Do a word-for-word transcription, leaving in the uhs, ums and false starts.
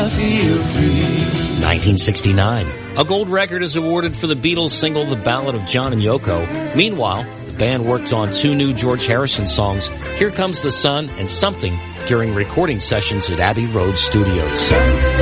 nineteen sixty-nine. A gold record is awarded for the Beatles single The Ballad of John and Yoko. Meanwhile, the band worked on two new George Harrison songs, Here Comes the Sun and Something, during recording sessions at Abbey Road Studios.